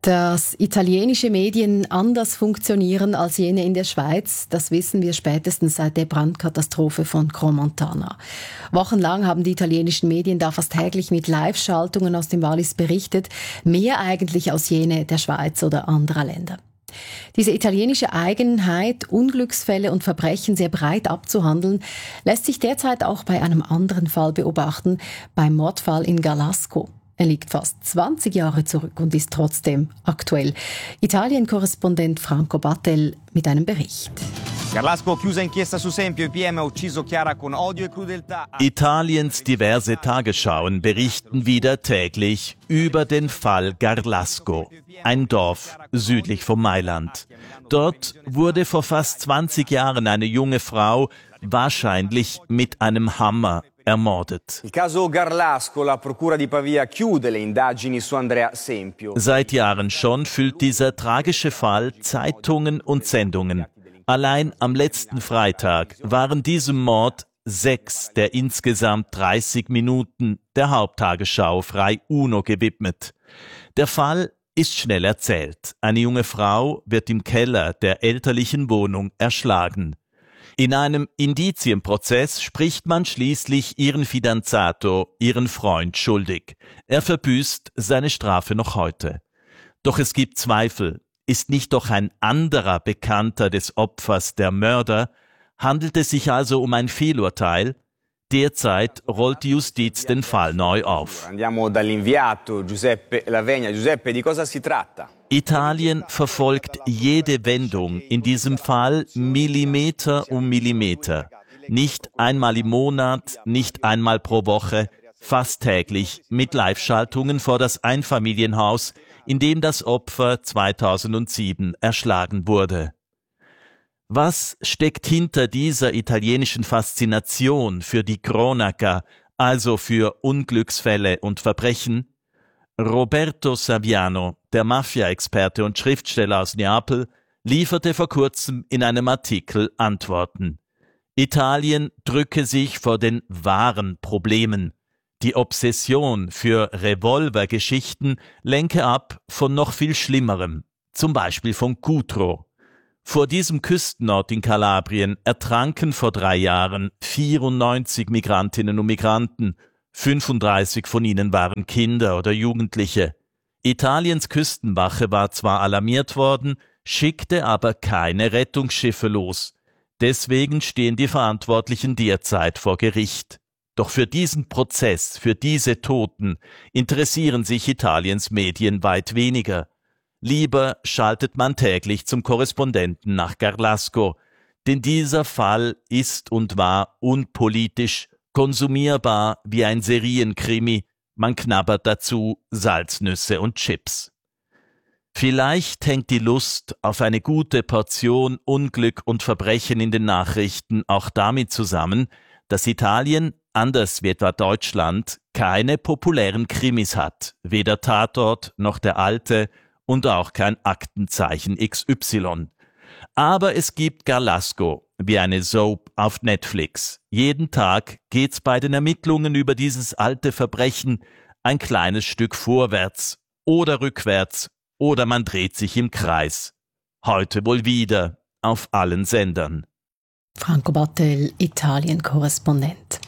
Dass italienische Medien anders funktionieren als jene in der Schweiz, das wissen wir spätestens seit der Brandkatastrophe von Crans-Montana. Wochenlang haben die italienischen Medien da fast täglich mit Live-Schaltungen aus dem Wallis berichtet, mehr eigentlich als jene der Schweiz oder anderer Länder. Diese italienische Eigenheit, Unglücksfälle und Verbrechen sehr breit abzuhandeln, lässt sich derzeit auch bei einem anderen Fall beobachten, beim Mordfall in Gallasco. Er liegt fast 20 Jahre zurück und ist trotzdem aktuell. Italien-Korrespondent Franco Battel mit einem Bericht. Italiens diverse Tagesschauen berichten wieder täglich über den Fall Garlasco, ein Dorf südlich von Mailand. Dort wurde vor fast 20 Jahren eine junge Frau wahrscheinlich mit einem Hammer ermordet. Seit Jahren schon füllt dieser tragische Fall Zeitungen und Sendungen. Allein am letzten Freitag waren diesem Mord 6 der insgesamt 30 Minuten der Haupttagesschau Rai Uno gewidmet. Der Fall ist schnell erzählt. Eine junge Frau wird im Keller der elterlichen Wohnung erschlagen. In einem Indizienprozess spricht man schließlich ihren Fidanzato, ihren Freund, schuldig. Er verbüßt seine Strafe noch heute. Doch es gibt Zweifel. Ist nicht doch ein anderer Bekannter des Opfers der Mörder? Handelt es sich also um ein Fehlurteil? Derzeit rollt die Justiz den Fall neu auf. Italien verfolgt jede Wendung, in diesem Fall Millimeter um Millimeter. Nicht einmal im Monat, nicht einmal pro Woche, fast täglich mit Live-Schaltungen vor das Einfamilienhaus, in dem das Opfer 2007 erschlagen wurde. Was steckt hinter dieser italienischen Faszination für die Cronaca, also für Unglücksfälle und Verbrechen? Roberto Saviano, der Mafia-Experte und Schriftsteller aus Neapel, lieferte vor kurzem in einem Artikel Antworten. Italien drücke sich vor den wahren Problemen. Die Obsession für Revolvergeschichten lenke ab von noch viel Schlimmerem, zum Beispiel von Cutro. Vor diesem Küstenort in Kalabrien ertranken vor 3 Jahren 94 Migrantinnen und Migranten. 35 von ihnen waren Kinder oder Jugendliche. Italiens Küstenwache war zwar alarmiert worden, schickte aber keine Rettungsschiffe los. Deswegen stehen die Verantwortlichen derzeit vor Gericht. Doch für diesen Prozess, für diese Toten, interessieren sich Italiens Medien weit weniger. Lieber schaltet man täglich zum Korrespondenten nach Garlasco, denn dieser Fall ist und war unpolitisch, konsumierbar wie ein Serienkrimi, man knabbert dazu Salznüsse und Chips. Vielleicht hängt die Lust auf eine gute Portion Unglück und Verbrechen in den Nachrichten auch damit zusammen, dass Italien, anders wie etwa Deutschland, keine populären Krimis hat, weder Tatort noch der alte und auch kein Aktenzeichen XY. Aber es gibt Garlasco, wie eine Soap auf Netflix. Jeden Tag geht's bei den Ermittlungen über dieses alte Verbrechen ein kleines Stück vorwärts oder rückwärts oder man dreht sich im Kreis. Heute wohl wieder auf allen Sendern. Franco Battel, Italien-Korrespondent.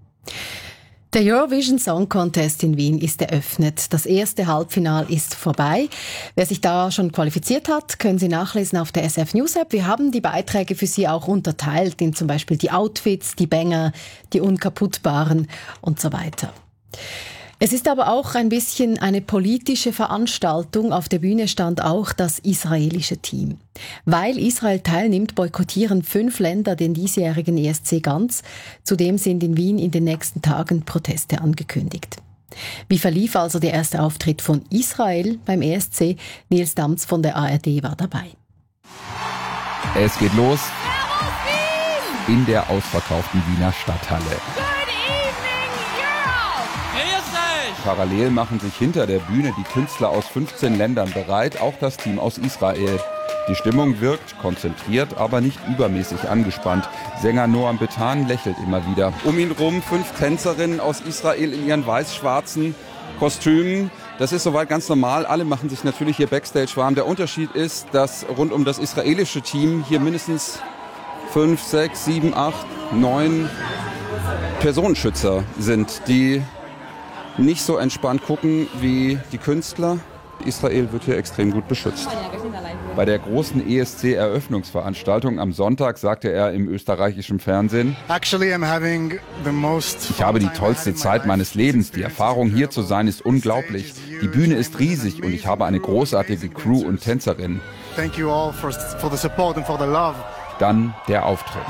Der Eurovision Song Contest in Wien ist eröffnet. Das erste Halbfinale ist vorbei. Wer sich da schon qualifiziert hat, können Sie nachlesen auf der SF News App. Wir haben die Beiträge für Sie auch unterteilt in zum Beispiel die Outfits, die Banger, die Unkaputtbaren und so weiter. Es ist aber auch ein bisschen eine politische Veranstaltung. Auf der Bühne stand auch das israelische Team. Weil Israel teilnimmt, boykottieren 5 Länder den diesjährigen ESC ganz. Zudem sind in Wien in den nächsten Tagen Proteste angekündigt. Wie verlief also der erste Auftritt von Israel beim ESC? Nils Damz von der ARD war dabei. Es geht los in der ausverkauften Wiener Stadthalle. Parallel machen sich hinter der Bühne die Künstler aus 15 Ländern bereit, auch das Team aus Israel. Die Stimmung wirkt konzentriert, aber nicht übermäßig angespannt. Sänger Noam Betan lächelt immer wieder. Um ihn rum 5 Tänzerinnen aus Israel in ihren weiß-schwarzen Kostümen. Das ist soweit ganz normal. Alle machen sich natürlich hier Backstage warm. Der Unterschied ist, dass rund um das israelische Team hier mindestens 5, 6, 7, 8, 9 Personenschützer sind, die nicht so entspannt gucken wie die Künstler. Israel wird hier extrem gut beschützt. Bei der großen ESC-Eröffnungsveranstaltung am Sonntag sagte er im österreichischen Fernsehen: Ich habe die tollste Zeit meines Lebens. Die Erfahrung, hier zu sein, ist unglaublich. Die Bühne ist riesig und ich habe eine großartige Crew und Tänzerinnen. Dann der Auftritt.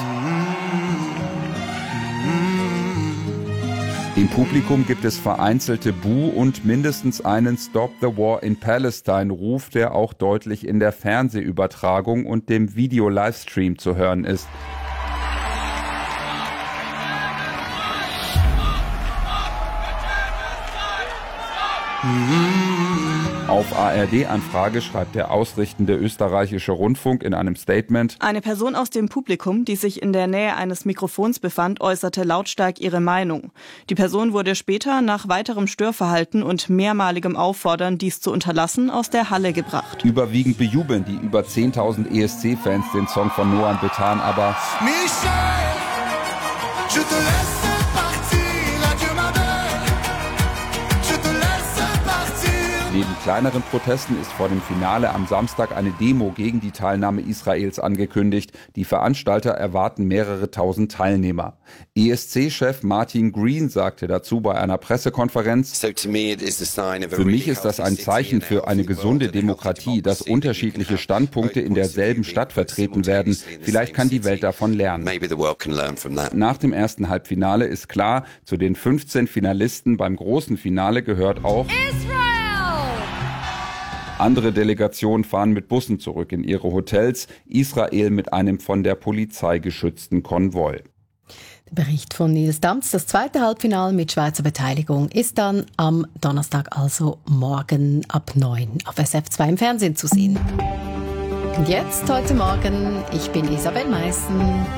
Im Publikum gibt es vereinzelte Buh- und mindestens einen Stop the War in Palestine-Ruf, der auch deutlich in der Fernsehübertragung und dem Video-Livestream zu hören ist. Auf ARD-Anfrage schreibt der ausrichtende österreichische Rundfunk in einem Statement: Eine Person aus dem Publikum, die sich in der Nähe eines Mikrofons befand, äußerte lautstark ihre Meinung. Die Person wurde später nach weiterem Störverhalten und mehrmaligem Auffordern, dies zu unterlassen, aus der Halle gebracht. Überwiegend bejubeln die über 10.000 ESC-Fans den Song von Noam Betan, aber neben kleineren Protesten ist vor dem Finale am Samstag eine Demo gegen die Teilnahme Israels angekündigt. Die Veranstalter erwarten mehrere tausend Teilnehmer. ESC-Chef Martin Green sagte dazu bei einer Pressekonferenz: Für mich ist das ein Zeichen für eine gesunde Demokratie, dass unterschiedliche Standpunkte in derselben Stadt vertreten werden. Vielleicht kann die Welt davon lernen. Nach dem ersten Halbfinale ist klar, zu den 15 Finalisten beim großen Finale gehört auch andere Delegationen fahren mit Bussen zurück in ihre Hotels, Israel mit einem von der Polizei geschützten Konvoi. Der Bericht von Nils Damz. Das zweite Halbfinale mit Schweizer Beteiligung ist dann am Donnerstag, also morgen ab 9 auf SF2 im Fernsehen zu sehen. Und jetzt, heute Morgen, ich bin Isabel Meissen.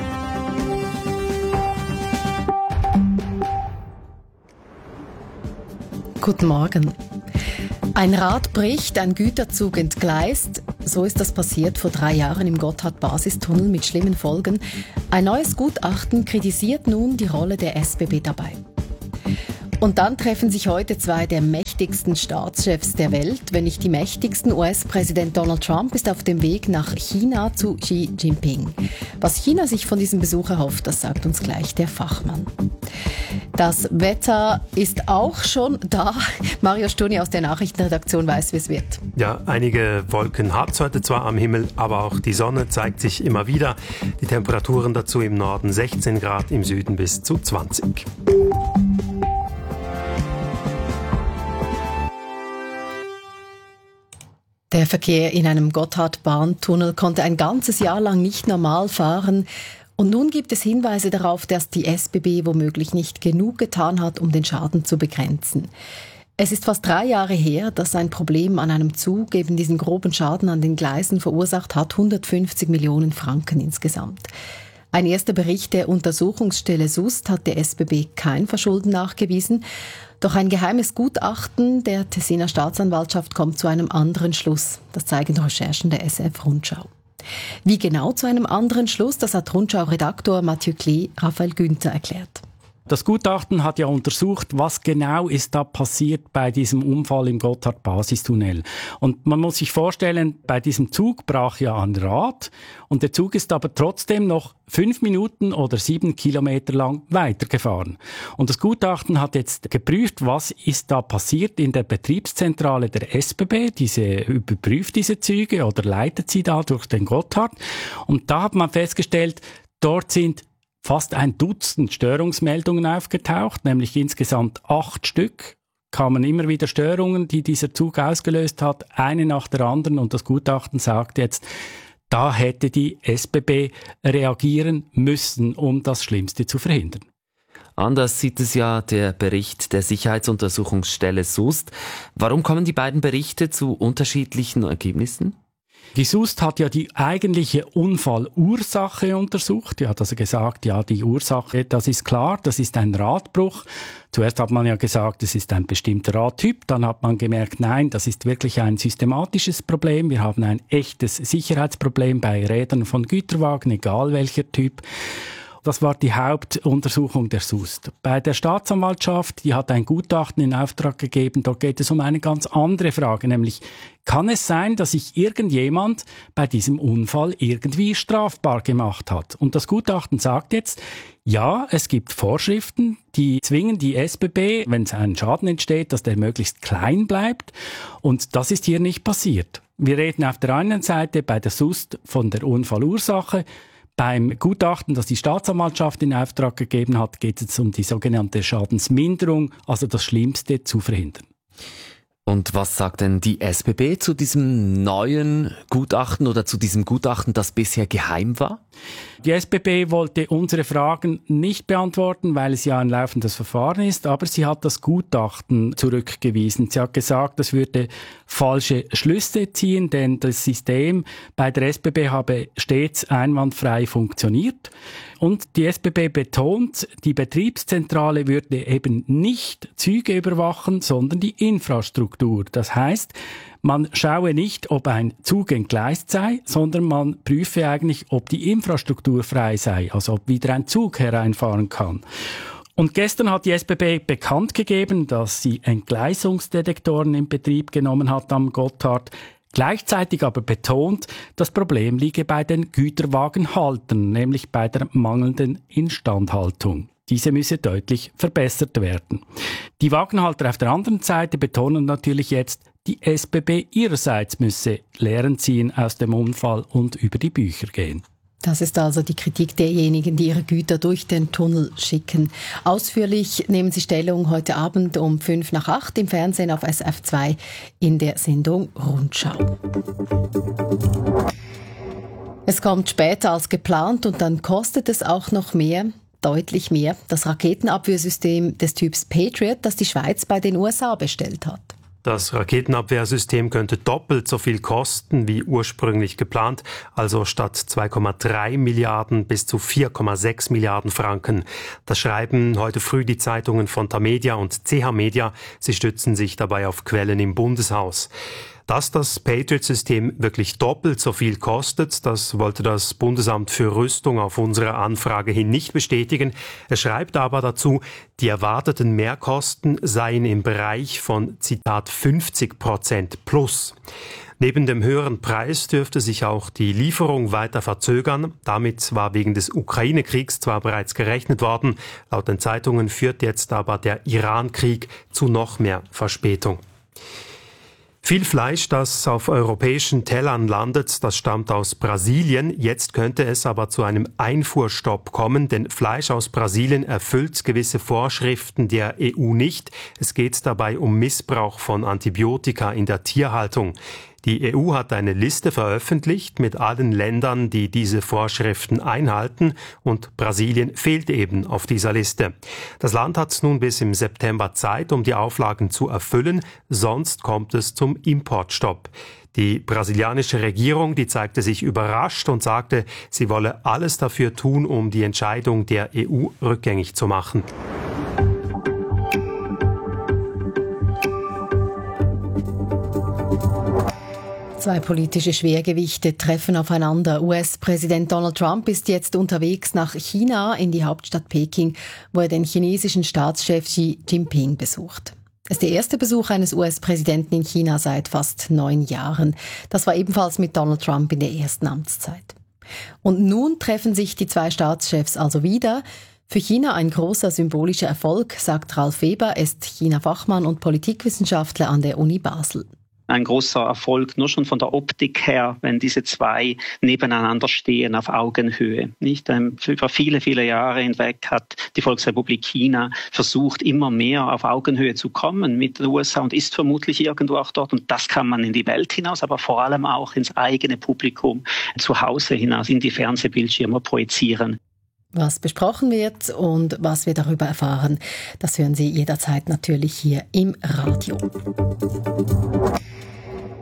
Guten Morgen. Ein Rad bricht, ein Güterzug entgleist. So ist das passiert vor 3 Jahren im Gotthard-Basistunnel mit schlimmen Folgen. Ein neues Gutachten kritisiert nun die Rolle der SBB dabei. Und dann treffen sich heute 2 der mächtigsten Staatschefs der Welt, wenn nicht die mächtigsten. US-Präsident Donald Trump ist auf dem Weg nach China zu Xi Jinping. Was China sich von diesem Besuch erhofft, das sagt uns gleich der Fachmann. Das Wetter ist auch schon da. Mario Sturni aus der Nachrichtenredaktion weiß, wie es wird. Ja, einige Wolken hat es heute zwar am Himmel, aber auch die Sonne zeigt sich immer wieder. Die Temperaturen dazu im Norden 16 Grad, im Süden bis zu 20. Der Verkehr in einem Gotthard-Bahntunnel konnte ein ganzes Jahr lang nicht normal fahren. Und nun gibt es Hinweise darauf, dass die SBB womöglich nicht genug getan hat, um den Schaden zu begrenzen. Es ist fast 3 Jahre her, dass ein Problem an einem Zug eben diesen groben Schaden an den Gleisen verursacht hat, 150 Millionen Franken insgesamt. Ein erster Bericht der Untersuchungsstelle SUST hat der SBB kein Verschulden nachgewiesen. Doch ein geheimes Gutachten der Tessiner Staatsanwaltschaft kommt zu einem anderen Schluss. Das zeigen Recherchen der SF-Rundschau. Wie genau zu einem anderen Schluss, das hat Rundschau-Redaktor Mathieu Klee Raphael Günther erklärt. Das Gutachten hat ja untersucht, was genau ist da passiert bei diesem Unfall im Gotthard-Basistunnel. Und man muss sich vorstellen, bei diesem Zug brach ja ein Rad und der Zug ist aber trotzdem noch 5 Minuten oder 7 Kilometer lang weitergefahren. Und das Gutachten hat jetzt geprüft, was ist da passiert in der Betriebszentrale der SBB. Diese überprüft diese Züge oder leitet sie da durch den Gotthard. Und da hat man festgestellt, dort sind fast 1 Dutzend Störungsmeldungen aufgetaucht, nämlich insgesamt 8 Stück. Kamen immer wieder Störungen, die dieser Zug ausgelöst hat, eine nach der anderen. Und das Gutachten sagt jetzt, da hätte die SBB reagieren müssen, um das Schlimmste zu verhindern. Anders sieht es ja der Bericht der Sicherheitsuntersuchungsstelle SUST. Warum kommen die beiden Berichte zu unterschiedlichen Ergebnissen? Die SUST hat ja die eigentliche Unfallursache untersucht. Die hat also gesagt, ja, die Ursache, das ist klar, das ist ein Radbruch. Zuerst hat man ja gesagt, es ist ein bestimmter Radtyp. Dann hat man gemerkt, nein, das ist wirklich ein systematisches Problem. Wir haben ein echtes Sicherheitsproblem bei Rädern von Güterwagen, egal welcher Typ. Das war die Hauptuntersuchung der SUST. Bei der Staatsanwaltschaft, die hat ein Gutachten in Auftrag gegeben, dort geht es um eine ganz andere Frage, nämlich kann es sein, dass sich irgendjemand bei diesem Unfall irgendwie strafbar gemacht hat? Und das Gutachten sagt jetzt, ja, es gibt Vorschriften, die zwingen die SBB, wenn ein Schaden entsteht, dass der möglichst klein bleibt. Und das ist hier nicht passiert. Wir reden auf der einen Seite bei der SUST von der Unfallursache. Beim Gutachten, das die Staatsanwaltschaft in Auftrag gegeben hat, geht es um die sogenannte Schadensminderung, also das Schlimmste zu verhindern. Und was sagt denn die SBB zu diesem neuen Gutachten oder zu diesem Gutachten, das bisher geheim war? Die SBB wollte unsere Fragen nicht beantworten, weil es ja ein laufendes Verfahren ist, aber sie hat das Gutachten zurückgewiesen. Sie hat gesagt, das würde falsche Schlüsse ziehen, denn das System bei der SBB habe stets einwandfrei funktioniert. Und die SBB betont, die Betriebszentrale würde eben nicht Züge überwachen, sondern die Infrastruktur. Das heißt, man schaue nicht, ob ein Zug entgleist sei, sondern man prüfe eigentlich, ob die Infrastruktur frei sei, also ob wieder ein Zug hereinfahren kann. Und gestern hat die SBB bekannt gegeben, dass sie Entgleisungsdetektoren in Betrieb genommen hat am Gotthard. Gleichzeitig aber betont, das Problem liege bei den Güterwagenhaltern, nämlich bei der mangelnden Instandhaltung. Diese müsse deutlich verbessert werden. Die Wagenhalter auf der anderen Seite betonen natürlich jetzt, die SBB ihrerseits müsse Lehren ziehen aus dem Unfall und über die Bücher gehen. Das ist also die Kritik derjenigen, die ihre Güter durch den Tunnel schicken. Ausführlich nehmen Sie Stellung heute Abend um 7:55 im Fernsehen auf SRF2 in der Sendung Rundschau. Es kommt später als geplant und dann kostet es auch noch mehr, deutlich mehr, das Raketenabwehrsystem des Typs Patriot, das die Schweiz bei den USA bestellt hat. Das Raketenabwehrsystem könnte doppelt so viel kosten wie ursprünglich geplant, also statt 2,3 Milliarden bis zu 4,6 Milliarden Franken. Das schreiben heute früh die Zeitungen von Tamedia und CH Media. Sie stützen sich dabei auf Quellen im Bundeshaus. Dass das Patriot-System wirklich doppelt so viel kostet, das wollte das Bundesamt für Rüstung auf unsere Anfrage hin nicht bestätigen. Es schreibt aber dazu, die erwarteten Mehrkosten seien im Bereich von, Zitat, 50% plus. Neben dem höheren Preis dürfte sich auch die Lieferung weiter verzögern. Damit war wegen des Ukraine-Kriegs zwar bereits gerechnet worden, laut den Zeitungen führt jetzt aber der Iran-Krieg zu noch mehr Verspätung. Viel Fleisch, das auf europäischen Tellern landet, das stammt aus Brasilien. Jetzt könnte es aber zu einem Einfuhrstopp kommen, denn Fleisch aus Brasilien erfüllt gewisse Vorschriften der EU nicht. Es geht dabei um Missbrauch von Antibiotika in der Tierhaltung. Die EU hat eine Liste veröffentlicht mit allen Ländern, die diese Vorschriften einhalten, und Brasilien fehlt eben auf dieser Liste. Das Land hat nun bis im September Zeit, um die Auflagen zu erfüllen, sonst kommt es zum Importstopp. Die brasilianische Regierung, die zeigte sich überrascht und sagte, sie wolle alles dafür tun, um die Entscheidung der EU rückgängig zu machen. Zwei politische Schwergewichte treffen aufeinander. US-Präsident Donald Trump ist jetzt unterwegs nach China in die Hauptstadt Peking, wo er den chinesischen Staatschef Xi Jinping besucht. Es ist der erste Besuch eines US-Präsidenten in China seit fast 9 Jahren. Das war ebenfalls mit Donald Trump in der ersten Amtszeit. Und nun treffen sich die zwei Staatschefs also wieder. Für China ein großer symbolischer Erfolg, sagt Ralf Weber, ist China-Fachmann und Politikwissenschaftler an der Uni Basel. Ein großer Erfolg, nur schon von der Optik her, wenn diese zwei nebeneinander stehen auf Augenhöhe. Nicht? Über viele, viele Jahre hinweg hat die Volksrepublik China versucht, immer mehr auf Augenhöhe zu kommen mit den USA und ist vermutlich irgendwo auch dort. Und das kann man in die Welt hinaus, aber vor allem auch ins eigene Publikum zu Hause hinaus, in die Fernsehbildschirme projizieren. Was besprochen wird und was wir darüber erfahren, das hören Sie jederzeit natürlich hier im Radio.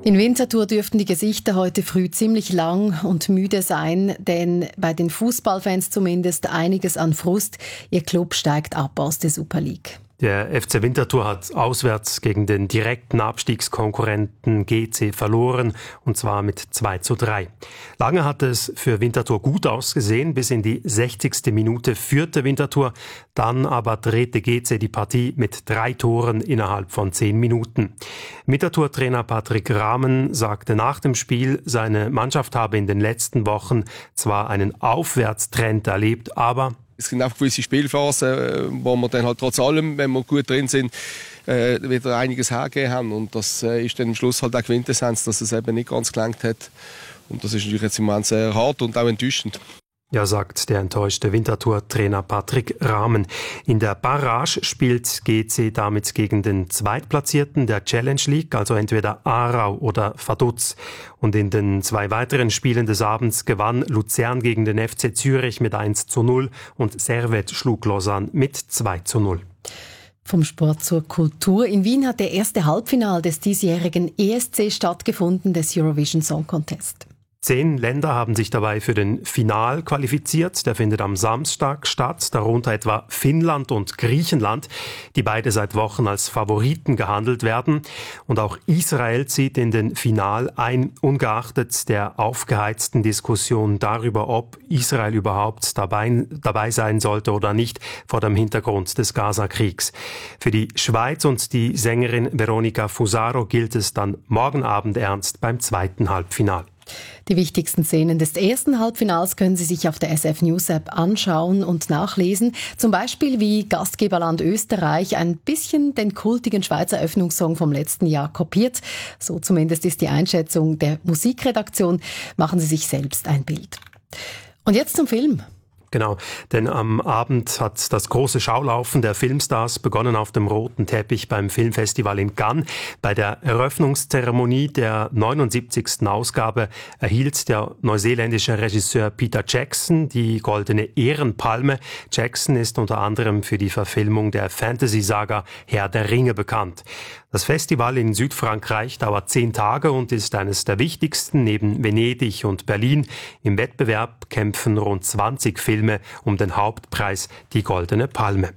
In Winterthur dürften die Gesichter heute früh ziemlich lang und müde sein, denn bei den Fußballfans zumindest einiges an Frust. Ihr Club steigt ab aus der Super League. Der FC Winterthur hat auswärts gegen den direkten Abstiegskonkurrenten GC verloren, und zwar mit 2:3. Lange hat es für Winterthur gut ausgesehen, bis in die 60. Minute führte Winterthur, dann aber drehte GC die Partie mit 3 Toren innerhalb von 10 Minuten. Winterthur-Trainer Patrick Rahmen sagte nach dem Spiel, seine Mannschaft habe in den letzten Wochen zwar einen Aufwärtstrend erlebt, aber es sind auch gewisse Spielphasen, wo wir dann halt trotz allem, wenn wir gut drin sind, wieder einiges hergegeben haben. Und das ist dann am Schluss halt auch Quintessenz, dass es eben nicht ganz gelangt hat. Und das ist natürlich jetzt im Moment sehr hart und auch enttäuschend. Ja, sagt der enttäuschte Winterthur-Trainer Patrick Rahmen. In der Barrage spielt GC damit gegen den Zweitplatzierten der Challenge League, also entweder Aarau oder Vaduz. Und in den 2 weiteren Spielen des Abends gewann Luzern gegen den FC Zürich mit 1:0 und Servette schlug Lausanne mit 2:0. Vom Sport zur Kultur. In Wien hat der erste Halbfinal des diesjährigen ESC stattgefunden, des Eurovision Song Contest. 10 Länder haben sich dabei für den Final qualifiziert. Der findet am Samstag statt, darunter etwa Finnland und Griechenland, die beide seit Wochen als Favoriten gehandelt werden. Und auch Israel zieht in den Final ein, ungeachtet der aufgeheizten Diskussion darüber, ob Israel überhaupt dabei sein sollte oder nicht, vor dem Hintergrund des Gaza-Kriegs. Für die Schweiz und die Sängerin Veronica Fusaro gilt es dann morgen Abend ernst beim zweiten Halbfinal. Die wichtigsten Szenen des ersten Halbfinals können Sie sich auf der SF News App anschauen und nachlesen. Zum Beispiel, wie Gastgeberland Österreich ein bisschen den kultigen Schweizer Eröffnungssong vom letzten Jahr kopiert. So zumindest ist die Einschätzung der Musikredaktion. Machen Sie sich selbst ein Bild. Und jetzt zum Film. Genau, denn am Abend hat das große Schaulaufen der Filmstars begonnen auf dem roten Teppich beim Filmfestival in Cannes. Bei der Eröffnungszeremonie der 79. Ausgabe erhielt der neuseeländische Regisseur Peter Jackson die Goldene Ehrenpalme. Jackson ist unter anderem für die Verfilmung der Fantasy-Saga Herr der Ringe bekannt. Das Festival in Südfrankreich dauert 10 Tage und ist eines der wichtigsten neben Venedig und Berlin. Im Wettbewerb kämpfen rund 20 Filme um den Hauptpreis, die Goldene Palme.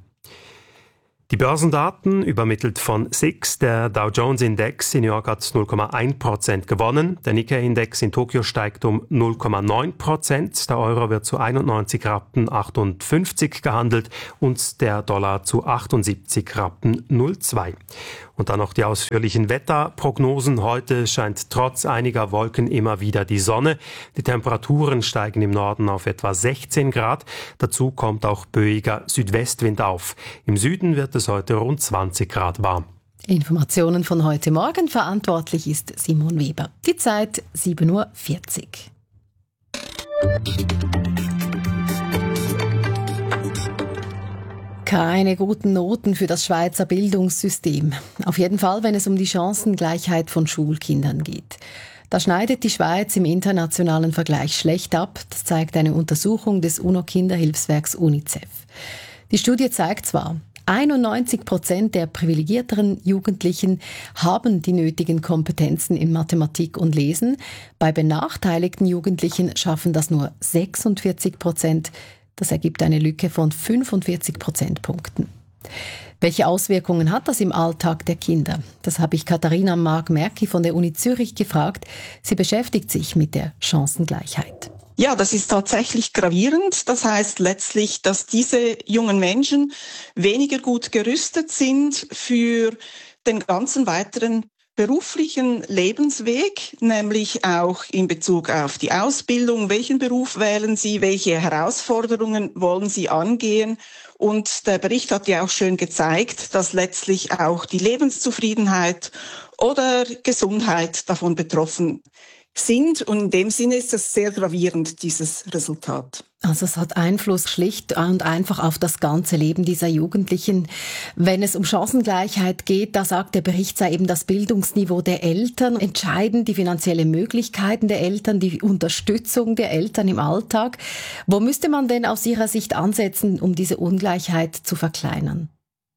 Die Börsendaten übermittelt von SIX. Der Dow Jones Index in New York hat 0,1% gewonnen. Der Nikkei-Index in Tokio steigt um 0,9%. Der Euro wird zu 91,58 Rappen gehandelt und der Dollar zu 78,02 Rappen. Und dann noch die ausführlichen Wetterprognosen. Heute scheint trotz einiger Wolken immer wieder die Sonne. Die Temperaturen steigen im Norden auf etwa 16 Grad. Dazu kommt auch böiger Südwestwind auf. Im Süden wird es heute rund 20 Grad warm. Informationen von heute Morgen. Verantwortlich ist Simon Weber. Die Zeit 7:40 Uhr. Keine guten Noten für das Schweizer Bildungssystem. Auf jeden Fall, wenn es um die Chancengleichheit von Schulkindern geht. Da schneidet die Schweiz im internationalen Vergleich schlecht ab. Das zeigt eine Untersuchung des UNO-Kinderhilfswerks UNICEF. Die Studie zeigt zwar, 91% der privilegierteren Jugendlichen haben die nötigen Kompetenzen in Mathematik und Lesen. Bei benachteiligten Jugendlichen schaffen das nur 46%. Das ergibt eine Lücke von 45 Prozentpunkten. Welche Auswirkungen hat das im Alltag der Kinder? Das habe ich Katharina Mark-Merki von der Uni Zürich gefragt. Sie beschäftigt sich mit der Chancengleichheit. Ja, das ist tatsächlich gravierend. Das heißt letztlich, dass diese jungen Menschen weniger gut gerüstet sind für den ganzen weiteren beruflichen Lebensweg, nämlich auch in Bezug auf die Ausbildung. Welchen Beruf wählen Sie? Welche Herausforderungen wollen Sie angehen? Und der Bericht hat ja auch schön gezeigt, dass letztlich auch die Lebenszufriedenheit oder Gesundheit davon betroffen sind. Und in dem Sinne ist das sehr gravierend, dieses Resultat. Also es hat Einfluss schlicht und einfach auf das ganze Leben dieser Jugendlichen. Wenn es um Chancengleichheit geht, da sagt der Bericht, sei eben das Bildungsniveau der Eltern entscheidend, die finanziellen Möglichkeiten der Eltern, die Unterstützung der Eltern im Alltag. Wo müsste man denn aus Ihrer Sicht ansetzen, um diese Ungleichheit zu verkleinern?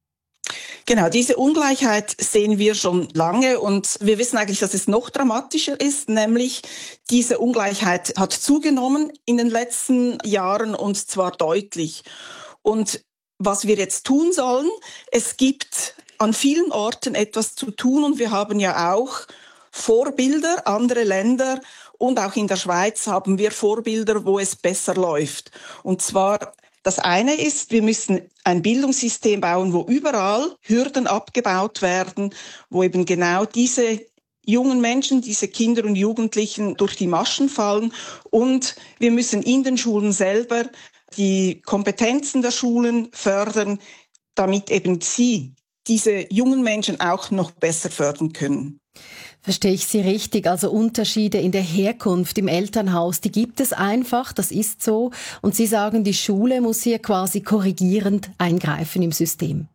Genau, diese Ungleichheit sehen wir schon lange und wir wissen eigentlich, dass es noch dramatischer ist, nämlich diese Ungleichheit hat zugenommen in den letzten Jahren und zwar deutlich. Und was wir jetzt tun sollen, es gibt an vielen Orten etwas zu tun und wir haben ja auch Vorbilder, andere Länder und auch in der Schweiz haben wir Vorbilder, wo es besser läuft. Und zwar das eine ist, wir müssen ein Bildungssystem bauen, wo überall Hürden abgebaut werden, wo eben genau diese jungen Menschen, diese Kinder und Jugendlichen durch die Maschen fallen. Und wir müssen in den Schulen selber die Kompetenzen der Schulen fördern, damit eben sie diese jungen Menschen auch noch besser fördern können. Verstehe ich Sie richtig? Also Unterschiede in der Herkunft, im Elternhaus, die gibt es einfach, das ist so. Und Sie sagen, die Schule muss hier quasi korrigierend eingreifen im System.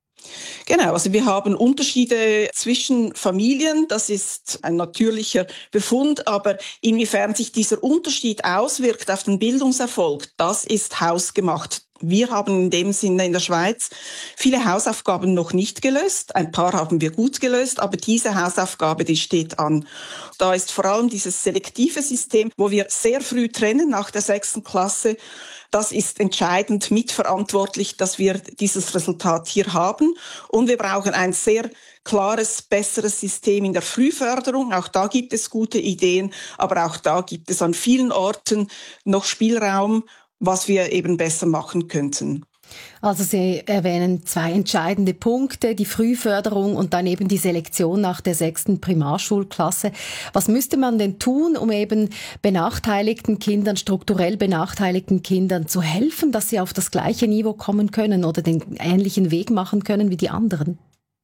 Genau, also wir haben Unterschiede zwischen Familien, das ist ein natürlicher Befund, aber inwiefern sich dieser Unterschied auswirkt auf den Bildungserfolg, das ist hausgemacht. Wir haben in dem Sinne in der Schweiz viele Hausaufgaben noch nicht gelöst. Ein paar haben wir gut gelöst, aber diese Hausaufgabe, die steht an. Da ist vor allem dieses selektive System, wo wir sehr früh trennen nach der 6. Klasse. Das ist entscheidend mitverantwortlich, dass wir dieses Resultat hier haben. Und wir brauchen ein sehr klares, besseres System in der Frühförderung. Auch da gibt es gute Ideen, aber auch da gibt es an vielen Orten noch Spielraum, was wir eben besser machen könnten. Also Sie erwähnen 2 entscheidende Punkte, die Frühförderung und dann eben die Selektion nach der 6. Primarschulklasse. Was müsste man denn tun, um eben benachteiligten Kindern, strukturell benachteiligten Kindern zu helfen, dass sie auf das gleiche Niveau kommen können oder den ähnlichen Weg machen können wie die anderen?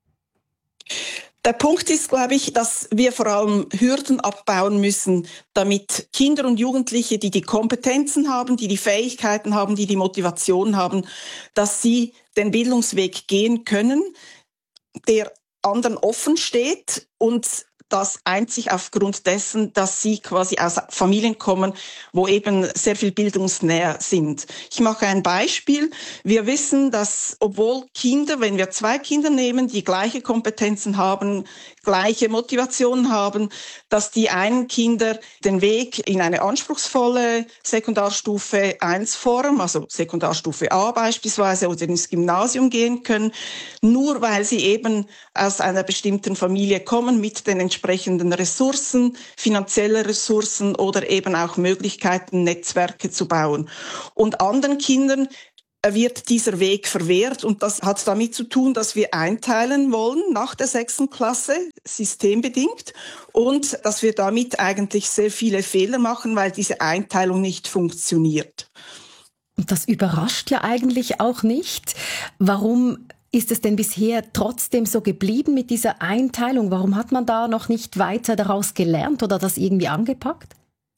Der Punkt ist, glaube ich, dass wir vor allem Hürden abbauen müssen, damit Kinder und Jugendliche, die die Kompetenzen haben, die die Fähigkeiten haben, die die Motivation haben, dass sie den Bildungsweg gehen können, der anderen offen steht und das einzig aufgrund dessen, dass sie quasi aus Familien kommen, wo eben sehr viel bildungsnäher sind. Ich mache ein Beispiel. Wir wissen, dass obwohl Kinder, wenn wir 2 Kinder nehmen, die gleiche Kompetenzen haben, gleiche Motivationen haben, dass die einen Kinder den Weg in eine anspruchsvolle Sekundarstufe 1 Form, also Sekundarstufe A beispielsweise, oder ins Gymnasium gehen können, nur weil sie eben aus einer bestimmten Familie kommen mit den entsprechenden Ressourcen, finanzielle Ressourcen oder eben auch Möglichkeiten, Netzwerke zu bauen. Und anderen Kindern wird dieser Weg verwehrt und das hat damit zu tun, dass wir einteilen wollen nach der 6. Klasse, systembedingt, und dass wir damit eigentlich sehr viele Fehler machen, weil diese Einteilung nicht funktioniert. Und das überrascht ja eigentlich auch nicht. Warum ist es denn bisher trotzdem so geblieben mit dieser Einteilung? Warum hat man da noch nicht weiter daraus gelernt oder das irgendwie angepackt?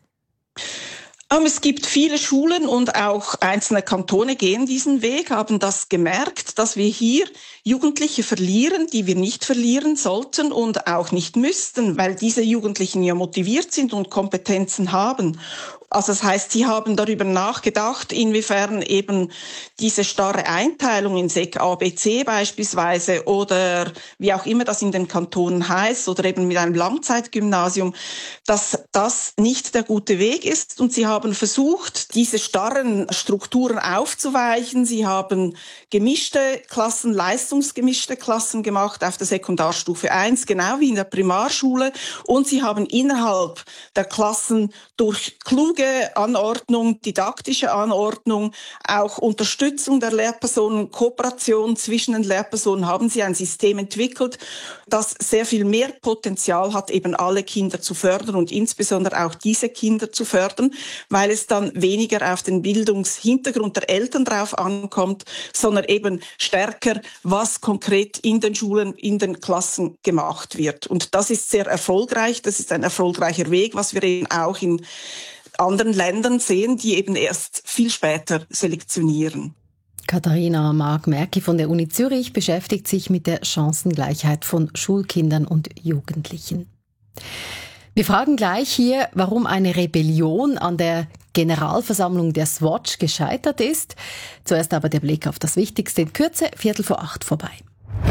Es gibt viele Schulen und auch einzelne Kantone gehen diesen Weg, haben das gemerkt, dass wir hier Jugendliche verlieren, die wir nicht verlieren sollten und auch nicht müssten, weil diese Jugendlichen ja motiviert sind und Kompetenzen haben. Also das heißt, sie haben darüber nachgedacht, inwiefern eben diese starre Einteilung in Sek A, B, C beispielsweise oder wie auch immer das in den Kantonen heißt oder eben mit einem Langzeitgymnasium, dass das nicht der gute Weg ist. Und sie haben versucht, diese starren Strukturen aufzuweichen. Sie haben gemischte Klassen, leistungsgemischte Klassen gemacht auf der Sekundarstufe 1, genau wie in der Primarschule. Und sie haben innerhalb der Klassen durch kluge Anordnung, didaktische Anordnung, auch Unterstützung der Lehrpersonen, Kooperation zwischen den Lehrpersonen, haben sie ein System entwickelt, das sehr viel mehr Potenzial hat, eben alle Kinder zu fördern und insbesondere auch diese Kinder zu fördern, weil es dann weniger auf den Bildungshintergrund der Eltern drauf ankommt, sondern eben stärker, was konkret in den Schulen, in den Klassen gemacht wird. Und das ist sehr erfolgreich, das ist ein erfolgreicher Weg, was wir eben auch in anderen Ländern sehen, die eben erst viel später selektionieren. Katharina Mark-Merki von der Uni Zürich beschäftigt sich mit der Chancengleichheit von Schulkindern und Jugendlichen. Wir fragen gleich hier, warum eine Rebellion an der Generalversammlung der Swatch gescheitert ist. Zuerst aber der Blick auf das Wichtigste in Kürze, 7:45 vorbei.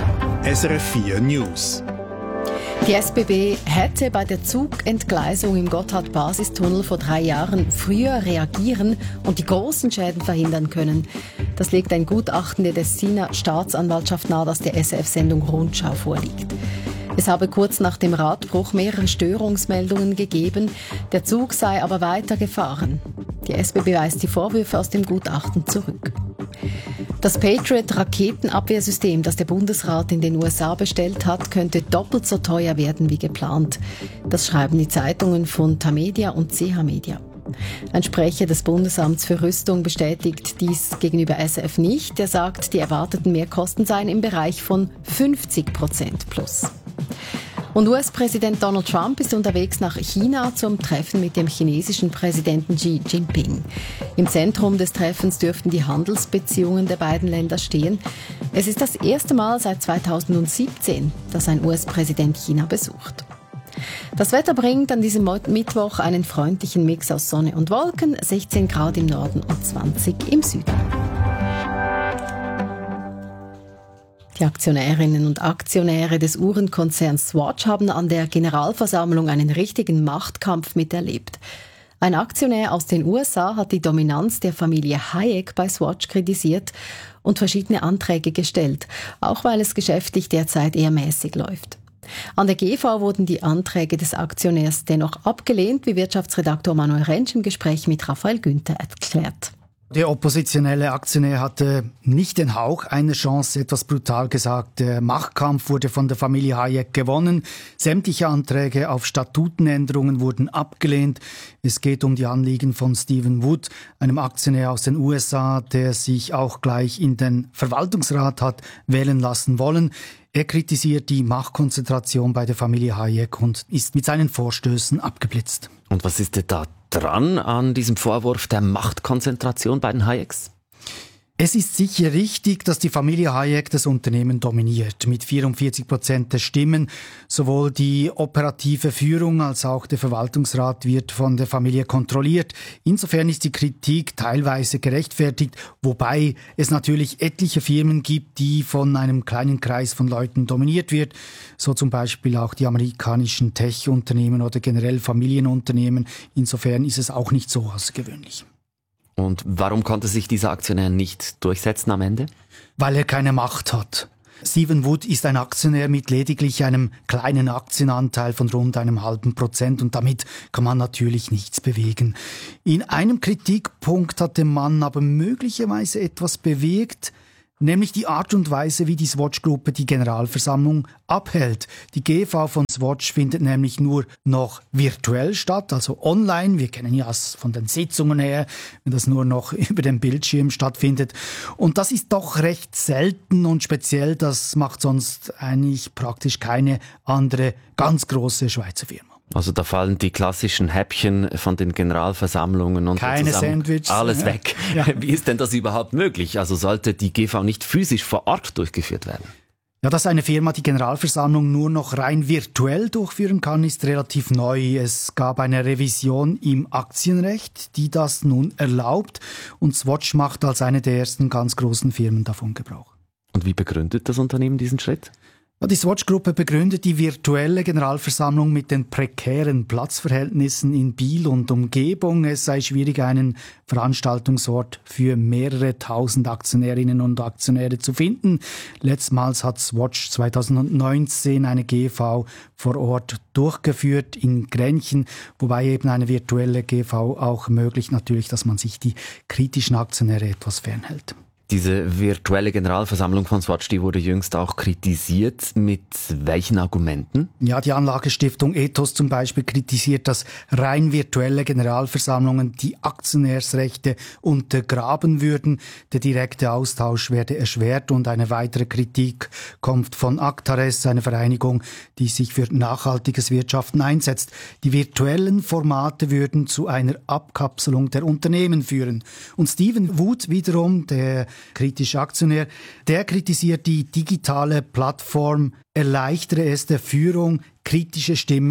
SRF 4 News. Die SBB hätte bei der Zugentgleisung im Gotthard-Basistunnel vor 3 Jahren früher reagieren und die großen Schäden verhindern können. Das legt ein Gutachten der Tessiner Staatsanwaltschaft nahe, das der SRF-Sendung Rundschau vorliegt. Es habe kurz nach dem Radbruch mehrere Störungsmeldungen gegeben. Der Zug sei aber weitergefahren. Die SBB weist die Vorwürfe aus dem Gutachten zurück. Das Patriot-Raketenabwehrsystem, das der Bundesrat in den USA bestellt hat, könnte doppelt so teuer werden wie geplant. Das schreiben die Zeitungen von Tamedia und CH Media. Ein Sprecher des Bundesamts für Rüstung bestätigt dies gegenüber SRF nicht. Er sagt, die erwarteten Mehrkosten seien im Bereich von 50% plus. Und US-Präsident Donald Trump ist unterwegs nach China zum Treffen mit dem chinesischen Präsidenten Xi Jinping. Im Zentrum des Treffens dürften die Handelsbeziehungen der beiden Länder stehen. Es ist das erste Mal seit 2017, dass ein US-Präsident China besucht. Das Wetter bringt an diesem Mittwoch einen freundlichen Mix aus Sonne und Wolken, 16 Grad im Norden und 20 im Süden. Die Aktionärinnen und Aktionäre des Uhrenkonzerns Swatch haben an der Generalversammlung einen richtigen Machtkampf miterlebt. Ein Aktionär aus den USA hat die Dominanz der Familie Hayek bei Swatch kritisiert und verschiedene Anträge gestellt, auch weil es geschäftlich derzeit eher mäßig läuft. An der GV wurden die Anträge des Aktionärs dennoch abgelehnt, wie Wirtschaftsredaktor Manuel Rentsch im Gespräch mit Raphael Günther erklärt. Der oppositionelle Aktionär hatte nicht den Hauch einer Chance, etwas brutal gesagt. Der Machtkampf wurde von der Familie Hayek gewonnen. Sämtliche Anträge auf Statutenänderungen wurden abgelehnt. Es geht um die Anliegen von Stephen Wood, einem Aktionär aus den USA, der sich auch gleich in den Verwaltungsrat hat wählen lassen wollen. Er kritisiert die Machtkonzentration bei der Familie Hayek und ist mit seinen Vorstößen abgeblitzt. Und was ist denn da dran an diesem Vorwurf der Machtkonzentration bei den Hayeks? Es ist sicher richtig, dass die Familie Hayek das Unternehmen dominiert. Mit 44% der Stimmen. Sowohl die operative Führung als auch der Verwaltungsrat wird von der Familie kontrolliert. Insofern ist die Kritik teilweise gerechtfertigt, wobei es natürlich etliche Firmen gibt, die von einem kleinen Kreis von Leuten dominiert wird. So zum Beispiel auch die amerikanischen Tech-Unternehmen oder generell Familienunternehmen. Insofern ist es auch nicht so außergewöhnlich. Und warum konnte sich dieser Aktionär nicht durchsetzen am Ende? Weil er keine Macht hat. Stephen Wood ist ein Aktionär mit lediglich einem kleinen Aktienanteil von rund 0,5% und damit kann man natürlich nichts bewegen. In einem Kritikpunkt hat der Mann aber möglicherweise etwas bewegt, nämlich die Art und Weise, wie die Swatch-Gruppe die Generalversammlung abhält. Die GV von Swatch findet nämlich nur noch virtuell statt, also online. Wir kennen ja es von den Sitzungen her, wenn das nur noch über den Bildschirm stattfindet. Und das ist doch recht selten und speziell. Das macht sonst eigentlich praktisch keine andere ganz große Schweizer Firma. Also da fallen die klassischen Häppchen von den Generalversammlungen und keine Sandwiches, alles weg. Ja. Wie ist denn das überhaupt möglich? Also sollte die GV nicht physisch vor Ort durchgeführt werden? Ja, dass eine Firma die Generalversammlung nur noch rein virtuell durchführen kann, ist relativ neu. Es gab eine Revision im Aktienrecht, die das nun erlaubt und Swatch macht als eine der ersten ganz großen Firmen davon Gebrauch. Und wie begründet das Unternehmen diesen Schritt? Die Swatch-Gruppe begründet die virtuelle Generalversammlung mit den prekären Platzverhältnissen in Biel und Umgebung. Es sei schwierig, einen Veranstaltungsort für mehrere tausend Aktionärinnen und Aktionäre zu finden. Letztmals hat Swatch 2019 eine GV vor Ort durchgeführt in Grenchen, wobei eben eine virtuelle GV auch ermöglicht natürlich, dass man sich die kritischen Aktionäre etwas fernhält. Diese virtuelle Generalversammlung von Swatch, die wurde jüngst auch kritisiert. Mit welchen Argumenten? Ja, die Anlagestiftung Ethos zum Beispiel kritisiert, dass rein virtuelle Generalversammlungen die Aktionärsrechte untergraben würden. Der direkte Austausch werde erschwert und eine weitere Kritik kommt von Actares, eine Vereinigung, die sich für nachhaltiges Wirtschaften einsetzt. Die virtuellen Formate würden zu einer Abkapselung der Unternehmen führen. Und Stephen Wood wiederum, der kritische Aktionär, der kritisiert die digitale Plattform, erleichtere es der Führung, kritische Stimmen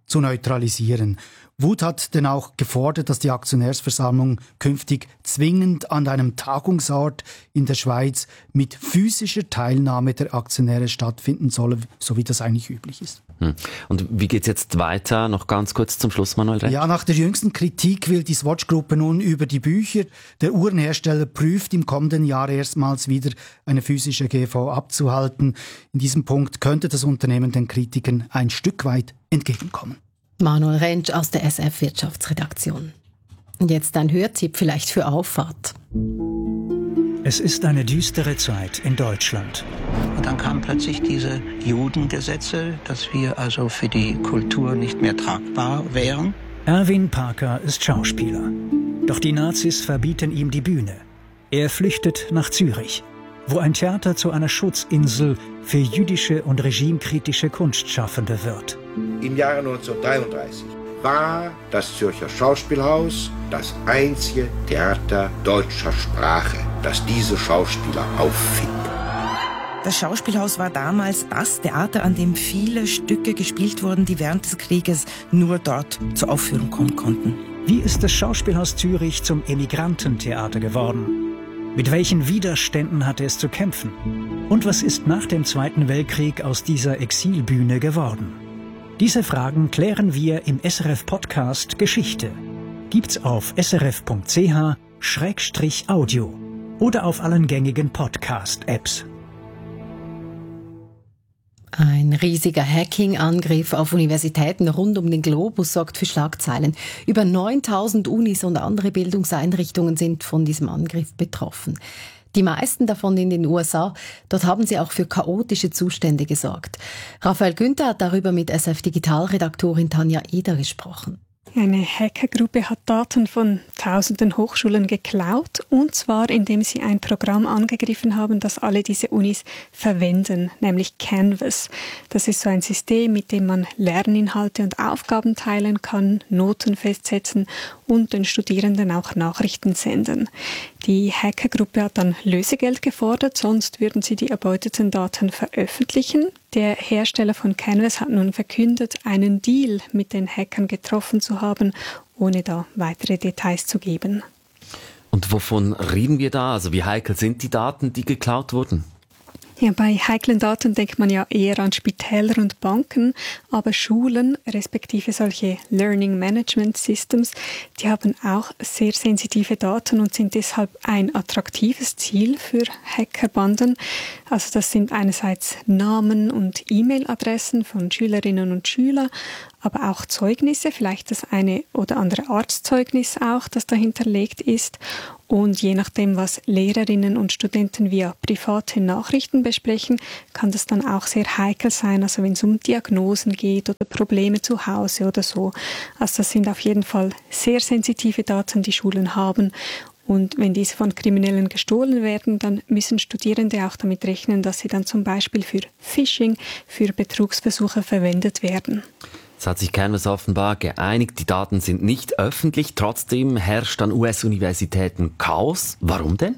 zu neutralisieren. Wood hat denn auch gefordert, dass die Aktionärsversammlung künftig zwingend an einem Tagungsort in der Schweiz mit physischer Teilnahme der Aktionäre stattfinden solle, so wie das eigentlich üblich ist. Und wie geht's jetzt weiter? Noch ganz kurz zum Schluss, Manuel Rentsch. Ja, nach der jüngsten Kritik will die Swatch-Gruppe nun über die Bücher. Der Uhrenhersteller prüft im kommenden Jahr erstmals wieder eine physische GV abzuhalten. In diesem Punkt könnte das Unternehmen den Kritikern ein Stück weit entgegenkommen. Manuel Rentsch aus der SF Wirtschaftsredaktion. Und jetzt ein Hörtipp vielleicht für Auffahrt. Es ist eine düstere Zeit in Deutschland. Und dann kamen plötzlich diese Judengesetze, dass wir also für die Kultur nicht mehr tragbar wären. Erwin Parker ist Schauspieler. Doch die Nazis verbieten ihm die Bühne. Er flüchtet nach Zürich, wo ein Theater zu einer Schutzinsel für jüdische und regimekritische Kunstschaffende wird. Im Jahre 1933 war das Zürcher Schauspielhaus das einzige Theater deutscher Sprache, das diese Schauspieler auffing. Das Schauspielhaus war damals das Theater, an dem viele Stücke gespielt wurden, die während des Krieges nur dort zur Aufführung kommen konnten. Wie ist das Schauspielhaus Zürich zum Emigrantentheater geworden? Mit welchen Widerständen hatte es zu kämpfen? Und was ist nach dem Zweiten Weltkrieg aus dieser Exilbühne geworden? Diese Fragen klären wir im SRF-Podcast Geschichte. Gibt's auf srf.ch/audio oder auf allen gängigen Podcast-Apps. Ein riesiger Hacking-Angriff auf Universitäten rund um den Globus sorgt für Schlagzeilen. Über 9000 Unis und andere Bildungseinrichtungen sind von diesem Angriff betroffen. Die meisten davon in den USA. Dort haben sie auch für chaotische Zustände gesorgt. Raphael Günther hat darüber mit SF-Digitalredaktorin Tanja Eder gesprochen. Eine Hackergruppe hat Daten von tausenden Hochschulen geklaut, und zwar indem sie ein Programm angegriffen haben, das alle diese Unis verwenden, nämlich Canvas. Das ist so ein System, mit dem man Lerninhalte und Aufgaben teilen kann, Noten festsetzen und den Studierenden auch Nachrichten senden. Die Hackergruppe hat dann Lösegeld gefordert, sonst würden sie die erbeuteten Daten veröffentlichen. Der Hersteller von Canvas hat nun verkündet, einen Deal mit den Hackern getroffen zu haben, ohne da weitere Details zu geben. Und wovon reden wir da? Also wie heikel sind die Daten, die geklaut wurden? Ja, bei heiklen Daten denkt man ja eher an Spitäler und Banken, aber Schulen, respektive solche Learning Management Systems, die haben auch sehr sensitive Daten und sind deshalb ein attraktives Ziel für Hackerbanden. Also das sind einerseits Namen und E-Mail-Adressen von Schülerinnen und Schülern, aber auch Zeugnisse, vielleicht das eine oder andere Arztzeugnis auch, das dahinterlegt ist. Und je nachdem, was Lehrerinnen und Studenten via private Nachrichten besprechen, kann das dann auch sehr heikel sein, also wenn es um Diagnosen geht oder Probleme zu Hause oder so. Also das sind auf jeden Fall sehr sensitive Daten, die Schulen haben. Und wenn diese von Kriminellen gestohlen werden, dann müssen Studierende auch damit rechnen, dass sie dann zum Beispiel für Phishing, für Betrugsversuche verwendet werden. Es hat sich Canvas offenbar geeinigt, die Daten sind nicht öffentlich, trotzdem herrscht an US-Universitäten Chaos. Warum denn?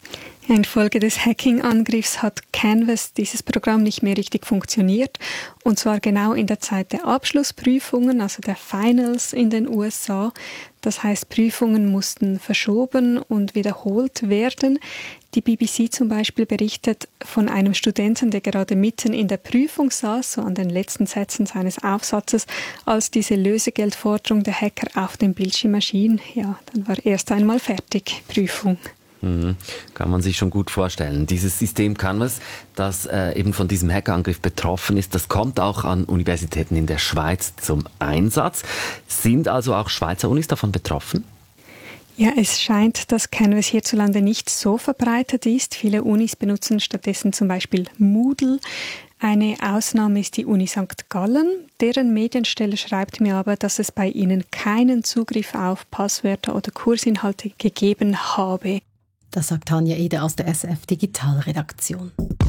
Infolge des Hacking-Angriffs hat Canvas, dieses Programm, nicht mehr richtig funktioniert. Und zwar genau in der Zeit der Abschlussprüfungen, also der Finals in den USA. Das heißt, Prüfungen mussten verschoben und wiederholt werden. Die BBC zum Beispiel berichtet von einem Studenten, der gerade mitten in der Prüfung saß, so an den letzten Sätzen seines Aufsatzes, als diese Lösegeldforderung der Hacker auf dem Bildschirm erschien. Ja, dann war erst einmal fertig, Prüfung. Kann man sich schon gut vorstellen. Dieses System Canvas, das eben von diesem Hackerangriff betroffen ist, das kommt auch an Universitäten in der Schweiz zum Einsatz. Sind also auch Schweizer Unis davon betroffen? Ja, es scheint, dass Canvas hierzulande nicht so verbreitet ist. Viele Unis benutzen stattdessen zum Beispiel Moodle. Eine Ausnahme ist die Uni St. Gallen. Deren Medienstelle schreibt mir aber, dass es bei ihnen keinen Zugriff auf Passwörter oder Kursinhalte gegeben habe. Das sagt Tanja Eder aus der SF Digitalredaktion.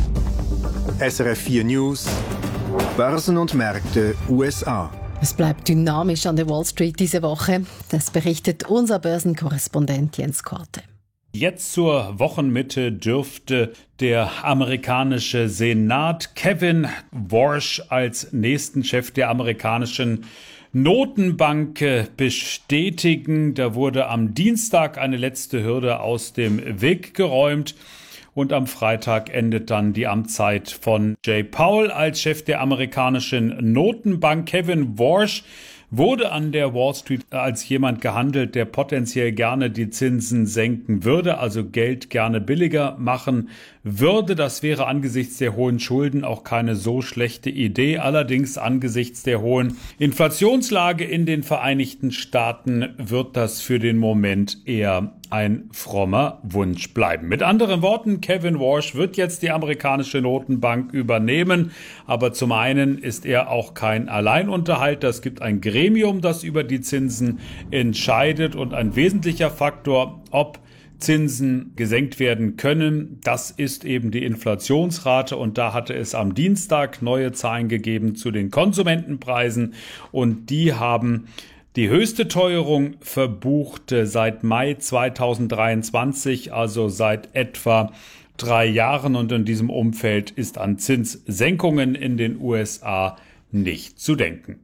SRF 4 News, Börsen und Märkte USA. Es bleibt dynamisch an der Wall Street diese Woche. Das berichtet unser Börsenkorrespondent Jens Korte. Jetzt zur Wochenmitte dürfte der amerikanische Senat Kevin Warsh als nächsten Chef der amerikanischen Notenbank bestätigen. Da wurde am Dienstag eine letzte Hürde aus dem Weg geräumt. Und am Freitag endet dann die Amtszeit von Jay Powell als Chef der amerikanischen Notenbank. Kevin Warsh wurde an der Wall Street als jemand gehandelt, der potenziell gerne die Zinsen senken würde, also Geld gerne billiger machen würde. Das wäre angesichts der hohen Schulden auch keine so schlechte Idee. Allerdings angesichts der hohen Inflationslage in den Vereinigten Staaten wird das für den Moment eher ein frommer Wunsch bleiben. Mit anderen Worten, Kevin Warsh wird jetzt die amerikanische Notenbank übernehmen. Aber zum einen ist er auch kein Alleinunterhalter. Es gibt ein Gremium, das über die Zinsen entscheidet. Und ein wesentlicher Faktor, ob Zinsen gesenkt werden können, das ist eben die Inflationsrate. Und da hatte es am Dienstag neue Zahlen gegeben zu den Konsumentenpreisen. Und die haben die höchste Teuerung verbucht seit Mai 2023, also seit etwa 3 Jahren. Und in diesem Umfeld ist an Zinssenkungen in den USA nicht zu denken.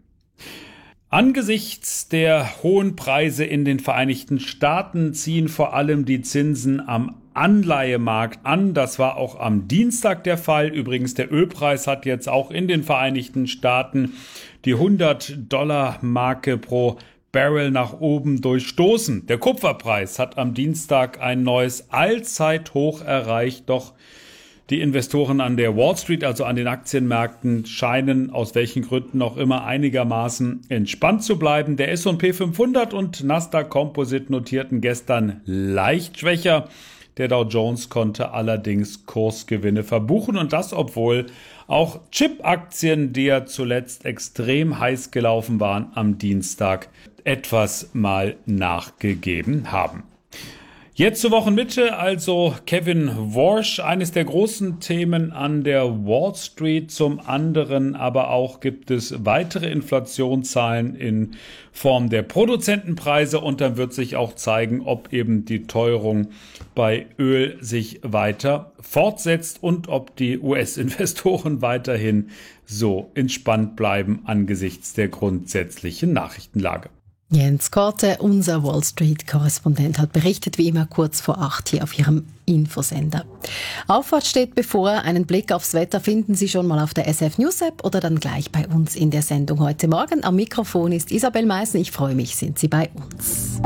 Angesichts der hohen Preise in den Vereinigten Staaten ziehen vor allem die Zinsen am Anleihemarkt an. Das war auch am Dienstag der Fall. Übrigens, der Ölpreis hat jetzt auch in den Vereinigten Staaten die $100-Marke pro Barrel nach oben durchstoßen. Der Kupferpreis hat am Dienstag ein neues Allzeithoch erreicht, doch die Investoren an der Wall Street, also an den Aktienmärkten, scheinen aus welchen Gründen auch immer einigermaßen entspannt zu bleiben. Der S&P 500 und Nasdaq Composite notierten gestern leicht schwächer. Der Dow Jones konnte allerdings Kursgewinne verbuchen und das, obwohl auch Chip-Aktien, die ja zuletzt extrem heiß gelaufen waren, am Dienstag etwas mal nachgegeben haben. Jetzt zur Wochenmitte, also Kevin Warsh, eines der großen Themen an der Wall Street. Zum anderen aber auch gibt es weitere Inflationszahlen in Form der Produzentenpreise und dann wird sich auch zeigen, ob eben die Teuerung bei Öl sich weiter fortsetzt und ob die US-Investoren weiterhin so entspannt bleiben angesichts der grundsätzlichen Nachrichtenlage. Jens Korte, unser Wall Street-Korrespondent, hat berichtet wie immer kurz vor 8 hier auf Ihrem Infosender. Auffahrt steht bevor. Einen Blick aufs Wetter finden Sie schon mal auf der SF News App oder dann gleich bei uns in der Sendung heute Morgen. Am Mikrofon ist Isabel Meissen. Ich freue mich, sind Sie bei uns.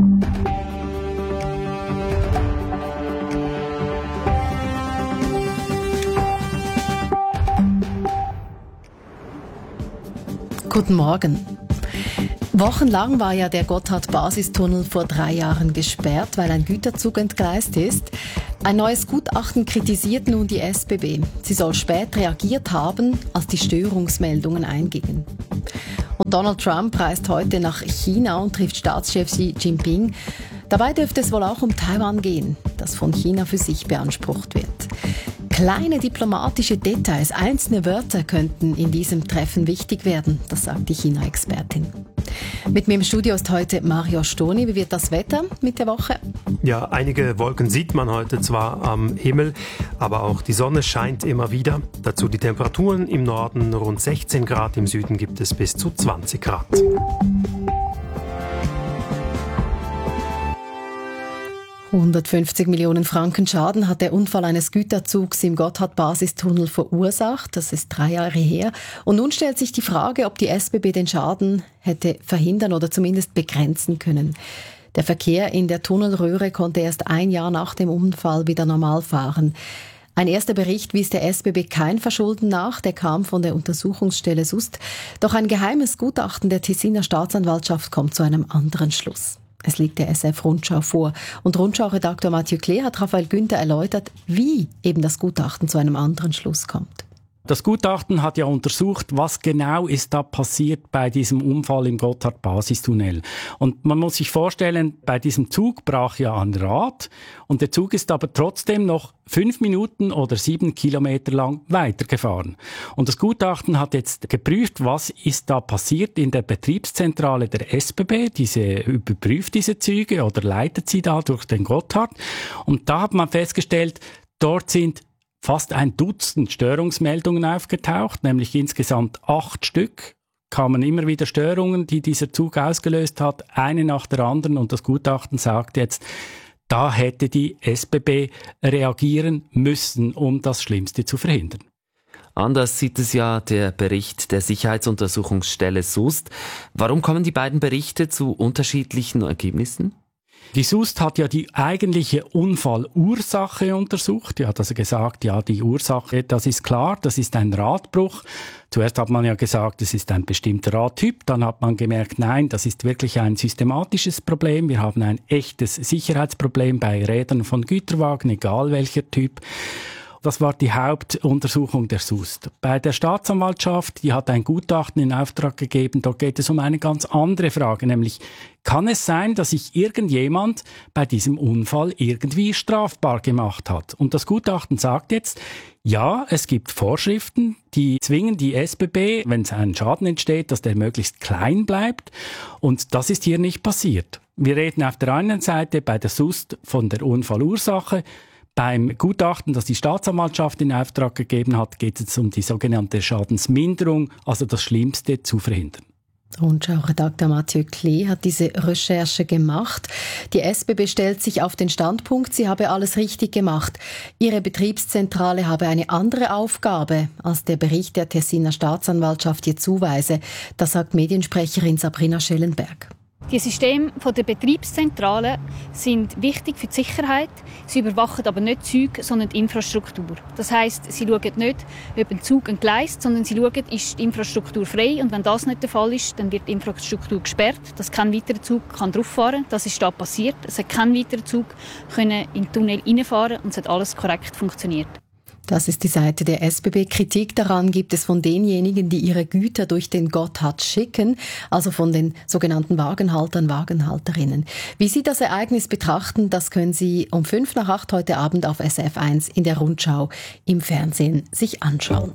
Guten Morgen. Wochenlang war ja der Gotthard-Basistunnel vor 3 Jahren gesperrt, weil ein Güterzug entgleist ist. Ein neues Gutachten kritisiert nun die SBB. Sie soll spät reagiert haben, als die Störungsmeldungen eingingen. Und Donald Trump reist heute nach China und trifft Staatschef Xi Jinping. Dabei dürfte es wohl auch um Taiwan gehen, das von China für sich beansprucht wird. Kleine diplomatische Details, einzelne Wörter könnten in diesem Treffen wichtig werden, das sagt die China-Expertin. Mit mir im Studio ist heute Mario Stoni. Wie wird das Wetter mit der Woche? Ja, einige Wolken sieht man heute zwar am Himmel, aber auch die Sonne scheint immer wieder. Dazu die Temperaturen im Norden rund 16 Grad, im Süden gibt es bis zu 20 Grad. $150 Millionen Franken Schaden hat der Unfall eines Güterzugs im Gotthard-Basistunnel verursacht. Das ist 3 Jahre her. Und nun stellt sich die Frage, ob die SBB den Schaden hätte verhindern oder zumindest begrenzen können. Der Verkehr in der Tunnelröhre konnte erst 1 Jahr nach dem Unfall wieder normal fahren. Ein erster Bericht wies der SBB kein Verschulden nach, der kam von der Untersuchungsstelle Sust. Doch ein geheimes Gutachten der Tessiner Staatsanwaltschaft kommt zu einem anderen Schluss. Es liegt der SF-Rundschau vor. Und Rundschau-Redaktor Mathieu Klee hat Raphael Günther erläutert, wie eben das Gutachten zu einem anderen Schluss kommt. Das Gutachten hat ja untersucht, was genau ist da passiert bei diesem Unfall im Gotthard-Basistunnel. Und man muss sich vorstellen, bei diesem Zug brach ja ein Rad und der Zug ist aber trotzdem noch 5 Minuten oder 7 Kilometer lang weitergefahren. Und das Gutachten hat jetzt geprüft, was ist da passiert in der Betriebszentrale der SBB. Diese überprüft diese Züge oder leitet sie da durch den Gotthard. Und da hat man festgestellt, dort sind fast 1 Dutzend Störungsmeldungen aufgetaucht, nämlich insgesamt 8 Stück. kamen immer wieder Störungen, die dieser Zug ausgelöst hat, eine nach der anderen. Und das Gutachten sagt jetzt, da hätte die SBB reagieren müssen, um das Schlimmste zu verhindern. Anders sieht es ja der Bericht der Sicherheitsuntersuchungsstelle SUST. Warum kommen die beiden Berichte zu unterschiedlichen Ergebnissen? Die SUST hat ja die eigentliche Unfallursache untersucht. Die hat also gesagt, ja, die Ursache, das ist klar, das ist ein Radbruch. Zuerst hat man ja gesagt, es ist ein bestimmter Radtyp. Dann hat man gemerkt, nein, das ist wirklich ein systematisches Problem. Wir haben ein echtes Sicherheitsproblem bei Rädern von Güterwagen, egal welcher Typ. Das war die Hauptuntersuchung der SUST. Bei der Staatsanwaltschaft, die hat ein Gutachten in Auftrag gegeben, dort geht es um eine ganz andere Frage, nämlich kann es sein, dass sich irgendjemand bei diesem Unfall irgendwie strafbar gemacht hat? Und das Gutachten sagt jetzt, ja, es gibt Vorschriften, die zwingen die SBB, wenn ein Schaden entsteht, dass der möglichst klein bleibt. Und das ist hier nicht passiert. Wir reden auf der einen Seite bei der SUST von der Unfallursache. Beim Gutachten, das die Staatsanwaltschaft in Auftrag gegeben hat, geht es um die sogenannte Schadensminderung, also das Schlimmste zu verhindern. Rundschau-Redakteur Mathieu Klee hat diese Recherche gemacht. Die SBB stellt sich auf den Standpunkt, sie habe alles richtig gemacht. Ihre Betriebszentrale habe eine andere Aufgabe, als der Bericht der Tessiner Staatsanwaltschaft ihr zuweise. Das sagt Mediensprecherin Sabrina Schellenberg. Die Systeme der Betriebszentrale sind wichtig für die Sicherheit. Sie überwachen aber nicht die Züge, sondern die Infrastruktur. Das heisst, sie schauen nicht, ob ein Zug entgleist, sondern sie schauen, ist die Infrastruktur frei. Und wenn das nicht der Fall ist, dann wird die Infrastruktur gesperrt. Dass kein weiterer Zug drauf fahren kann. Das ist da passiert. Es hat kein weiterer Zug in den Tunnel reinfahren und es hat alles korrekt funktioniert. Das ist die Seite der SBB. Kritik daran gibt es von denjenigen, die ihre Güter durch den Gotthard schicken, also von den sogenannten Wagenhaltern, Wagenhalterinnen. Wie Sie das Ereignis betrachten, das können Sie um 7:55 heute Abend auf SRF1 in der Rundschau im Fernsehen sich anschauen.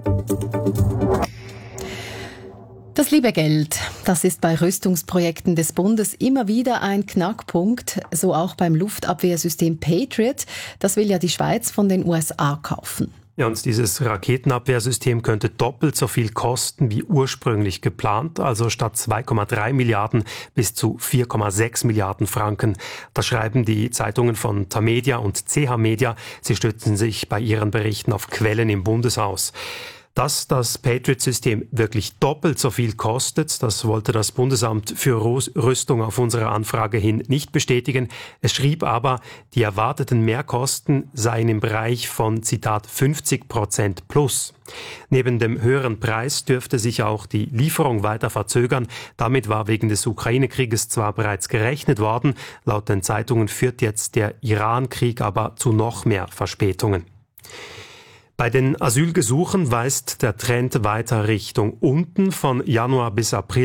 Das liebe Geld, das ist bei Rüstungsprojekten des Bundes immer wieder ein Knackpunkt, so auch beim Luftabwehrsystem Patriot. Das will ja die Schweiz von den USA kaufen. Ja, und dieses Raketenabwehrsystem könnte doppelt so viel kosten wie ursprünglich geplant, also statt 2,3 Milliarden bis zu 4,6 Milliarden Franken. Das schreiben die Zeitungen von Tamedia und CH Media. Sie stützen sich bei ihren Berichten auf Quellen im Bundeshaus. Dass das Patriot-System wirklich doppelt so viel kostet, das wollte das Bundesamt für Rüstung auf unsere Anfrage hin nicht bestätigen. Es schrieb aber, die erwarteten Mehrkosten seien im Bereich von, Zitat, 50% plus. Neben dem höheren Preis dürfte sich auch die Lieferung weiter verzögern. Damit war wegen des Ukraine-Krieges zwar bereits gerechnet worden, laut den Zeitungen führt jetzt der Iran-Krieg aber zu noch mehr Verspätungen. Bei den Asylgesuchen weist der Trend weiter Richtung unten. Von Januar bis April